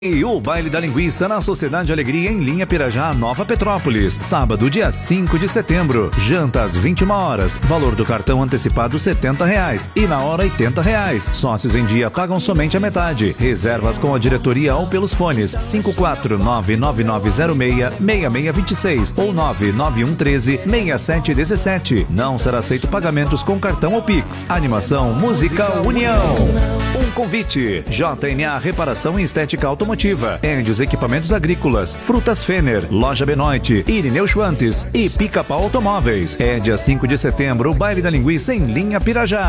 E o Baile da Linguiça na Sociedade Alegria em Linha Pirajá, Nova Petrópolis. Sábado, dia 5 de setembro. Janta às 21 horas. Valor do cartão antecipado R$70 e na hora R$80. Sócios em dia pagam somente a metade. Reservas com a diretoria ou pelos fones 54999066626 ou 991136717. Não será aceito pagamentos com cartão ou Pix. Animação Musical União. Um convite. JNA Reparação e Estética Automotiva. Endios Equipamentos Agrícolas, Frutas Fener, Loja Benoit, Irineu Schwantes e Pica-Pau Automóveis. É dia 5 de setembro, o Baile da Linguiça em Linha Pirajá.